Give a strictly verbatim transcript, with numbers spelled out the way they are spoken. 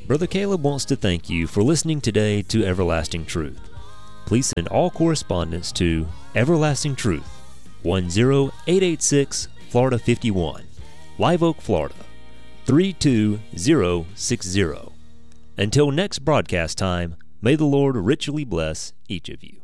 Brother Caleb wants to thank you for listening today to Everlasting Truth. Please send all correspondence to Everlasting Truth, one zero eight eight six, Florida fifty-one, Live Oak, Florida, three two zero six zero. Until next broadcast time, may the Lord richly bless each of you.